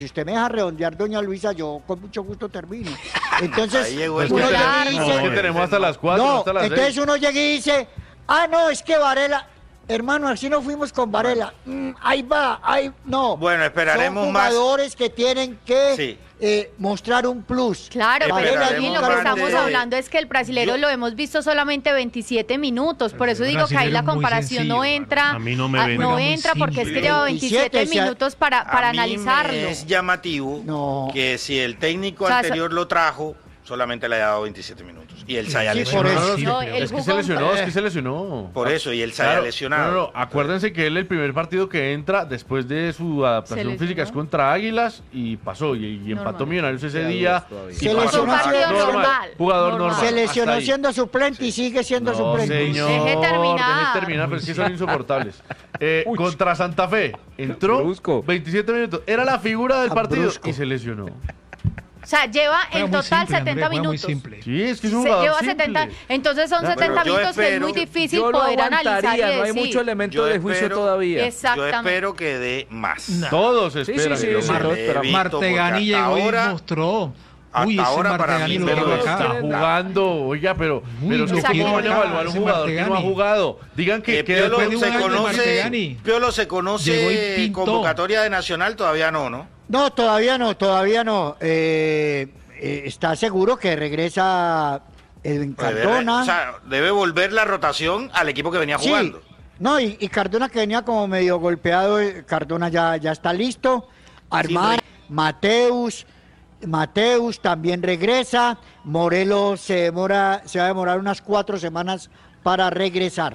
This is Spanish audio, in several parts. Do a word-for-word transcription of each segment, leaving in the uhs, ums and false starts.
Si usted me deja redondear, doña Luisa, yo con mucho gusto termino. Entonces, ahí llegó el uno claro. llega y No, dice, es que tenemos hasta las cuatro, no, hasta las entonces seis. uno llega y dice, ah, no, es que Varela, hermano, así no fuimos con Varela. Mm, ahí va, ahí, no. Bueno, esperaremos Son más. jugadores que tienen que Sí. eh, mostrar un plus. Claro, pero Esperaremos aquí lo que más estamos de- hablando es que el brasilero Yo- lo hemos visto solamente veintisiete minutos, por eso El digo que ahí brasilero la es muy comparación no sencillo, entra, a mí no me ah, ven. no Juega muy entra porque es que simple. lleva veintisiete, veintisiete o sea, minutos para, para A mí analizarlo. me es llamativo No. que si el técnico O sea, anterior lo trajo, solamente le haya dado veintisiete minutos. Y él se haya Sí, lesionado. por No, eso. no, No, sí, él es que se jugó- lesionó, es que se lesionó. Por eso, y él se haya Claro, lesionado. No, no, no, acuérdense que él el primer partido que entra después de su adaptación lesionó. física es contra Águilas y pasó, y, y empató Normal. Millonarios ese Queda día. dudas todavía. y Se pasó. lesionó Un partido normal. normal. Jugador normal. normal. Se lesionó hasta ahí. siendo suplente y sigue siendo No, suplente. señor, Deje terminar. deje terminar, pero es que son Uy, insoportables. Eh, contra Santa Fe, entró Brusco. veintisiete minutos, era la figura del Ah, partido brusco. y se lesionó. O sea, lleva Juega en muy total simple, setenta Andrés, juega muy minutos. simple. Sí, es que es un Se jugador lleva simple. setenta, entonces son Ya, pero setenta yo minutos que es espero- muy difícil Yo lo poder analizar y aguantaría, no hay decir. mucho elemento Yo de juicio espero- todavía. Yo Exactamente. espero que dé más. No. Todos Sí, esperan. sí, que lo sí, haga. sí, todos He esperamos. visto, porque Martegani hasta llegó ahora- y mostró. hasta Uy, ese ahora para Martegani mí lo pero quiero está acá. Está jugando, oiga, pero, Uy, pero es lo que ¿cómo quiero van a acá, evaluar a un ese jugador que no ha Martegani. jugado? Digan que, Eh, que Piolo, después de de se un año de conoce, Martegani. Piolo se Llegó conoce y pintó. convocatoria de Nacional, todavía no, ¿no? No, todavía no, todavía no. Eh, eh, está seguro que regresa Edwin Debe, Cardona. o sea, debe volver la rotación al equipo que venía Sí, jugando. no, y, y Cardona que venía como medio golpeado, eh, Cardona ya, ya está listo. Armar, Mateus, Mateus también regresa. Morelos se demora, se va a demorar unas cuatro semanas para regresar.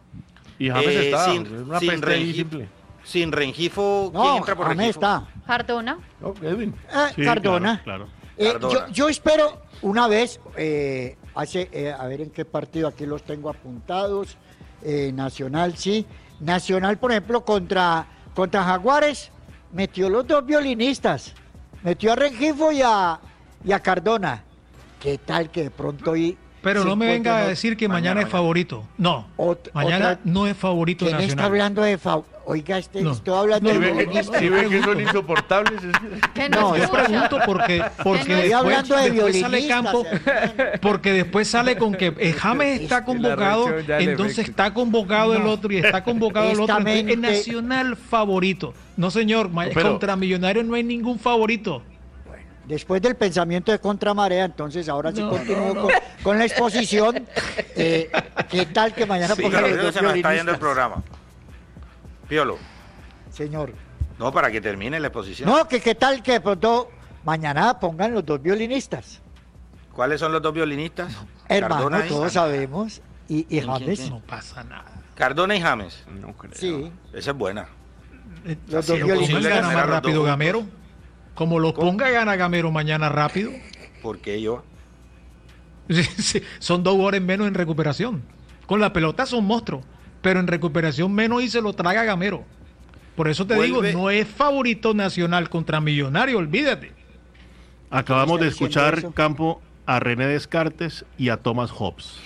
Y James Eh, está, sin- es una sin peste ahí Rengif- simple. Sin Rengifo, ¿quién No, entra por James Rengifo? está. Cardona. Oh, Edwin. Eh, Sí, Cardona. claro, claro. Eh, Cardona. yo, yo espero una vez, eh, hace, eh, a ver en qué partido, aquí los tengo apuntados. eh, Nacional, sí. Nacional, por ejemplo, contra, contra Jaguares, metió los dos violinistas. Metió a Rengifo y a, y a Cardona. ¿Qué tal que de pronto hoy... Pero se no me venga a encuentren decir que Mañana, mañana, es mañana. favorito. No, Ot- mañana otra- no es favorito ¿Quién está nacional. hablando de... fa- Oiga, este, No. estoy hablando Si de ve, violinistas. si ve que son insoportables, es que- Que No, no, Yo escucha. pregunto porque, porque Estoy después, hablando de después sale violinistas, campo, hermano. porque después sale con que eh, James está convocado, reacción ya le entonces ve- está convocado el No. otro y está convocado el otro. Esta entonces es mente- nacional favorito. No, señor, ma- Pero- contra Millonarios no hay ningún favorito. Después del pensamiento de contramarea, entonces ahora sí No, continúo no, no. Con, con la exposición. Eh, ¿Qué tal que mañana Sí, pongan claro, los dos se me está yendo violinistas? el programa. Piolo, Señor. no, para que termine la exposición. No, que qué tal que de pronto mañana pongan los dos violinistas. ¿Cuáles son los dos violinistas? Hermano, Cardona y- todos sabemos. Y, y ¿Quién, James. quién, No pasa nada. Cardona y James. No creo. Sí, Esa es buena. Eh, los Sí, dos es Como posible violinistas. gana ganar más los dos rápido juntos. Gamero. Como lo ponga, gana Gamero mañana rápido. ¿Por qué yo? Sí, sí, son dos horas menos en recuperación. Con la pelota son monstruos, pero en recuperación menos y se lo traga Gamero. Por eso te Vuelve- digo, no es favorito nacional contra Millonario, olvídate. Acabamos de ¿Está diciendo escuchar, eso? Campo, a René Descartes y a Thomas Hobbes.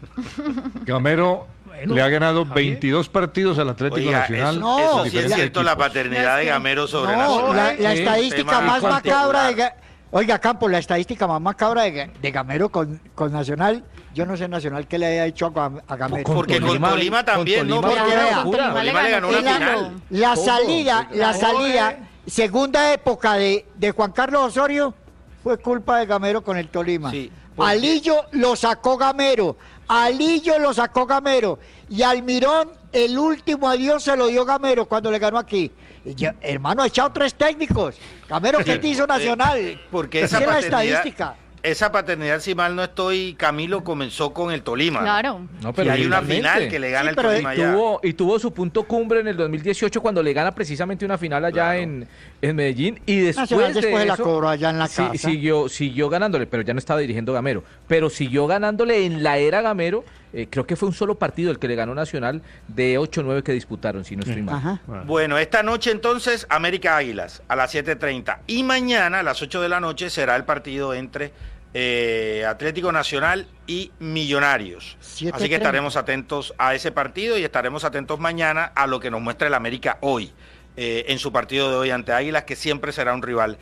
Gamero Bueno, le ha ganado está bien. veintidós partidos al Atlético Oiga, Nacional. eso, No, eso sí es diferentes cierto, la equipos. paternidad de Gamero sobre No, Nacional. la, la Sí, estadística tema más particular. macabra de... Ga- Oiga, Campo, la estadística más macabra de, Ga- de Gamero con, con Nacional, yo no sé Nacional qué le haya hecho a, Gam- a Gamero. Con Porque con Tolima- Tolima con también, ¿no? Tolima Porque Claro, vea, con Tolima le Tolima le ganó ganó una la, final. la Todo, salida, sí, la claro. salida, segunda época de, de Juan Carlos Osorio, fue culpa de Gamero con el Tolima. Sí, porque- Alillo lo sacó Gamero, Alillo lo sacó Gamero, y Almirón, el último adiós se lo dio Gamero cuando le ganó aquí. Y yo, hermano, ha echado tres técnicos. Gamero, ¿qué te hizo Nacional? Eh, porque Esa esa es la paternidad, estadística. esa paternidad, si mal no estoy, Camilo comenzó con el Tolima. ¿no? Claro. No, Y hay una totalmente. final que le gana Sí, el pero Tolima Y allá. tuvo, y tuvo su punto cumbre en el dos mil dieciocho cuando le gana precisamente una final allá Claro. en, en Medellín y después, Nacional después de la eso, cobró allá en la sí, casa. siguió, siguió ganándole, pero ya no estaba dirigiendo Gamero, pero siguió ganándole en la era Gamero, eh, creo que fue un solo partido el que le ganó Nacional de ocho nueve que disputaron, si no estoy mal. Ajá. Bueno, esta noche entonces América Águilas a las siete treinta y mañana a las ocho de la noche será el partido entre eh, Atlético Nacional y Millonarios. siete Así que treinta. estaremos atentos a ese partido y estaremos atentos mañana a lo que nos muestra el América hoy, eh, en su partido de hoy ante Águilas, que siempre será un rival